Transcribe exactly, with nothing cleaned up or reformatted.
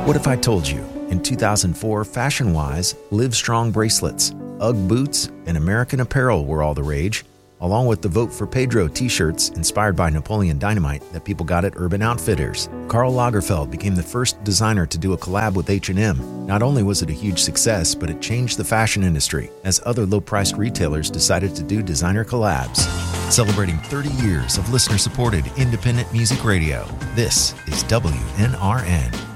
What if I told you, in two thousand four, fashion-wise, Livestrong bracelets, UGG boots, and American Apparel were all the rage, along with the Vote for Pedro t-shirts inspired by Napoleon Dynamite that people got at Urban Outfitters. Karl Lagerfeld became the first designer to do a collab with H and M. Not only was it a huge success, but it changed the fashion industry as other low-priced retailers decided to do designer collabs. Celebrating thirty years of listener-supported independent music radio, this is W N R N.